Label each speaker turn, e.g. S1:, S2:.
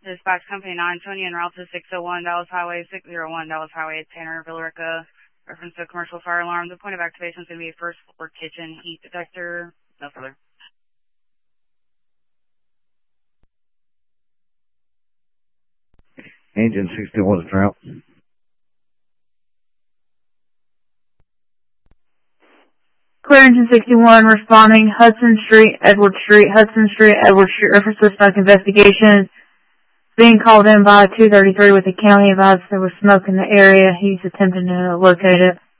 S1: Dispatch Company 9, Tony en route to 601 Dallas Highway, 601 Dallas Highway, Tanner, Villarica. Reference to commercial fire alarm. The point of activation is going to be a first floor kitchen heat detector. No further.
S2: Engine 61 is route.
S3: Clear Engine 61 responding. Hudson Street, Edward Street, Hudson Street, Edward Street. Reference to smoke investigation. Being called in by 233 with the county advised there was smoke in the area. He's attempting to locate it.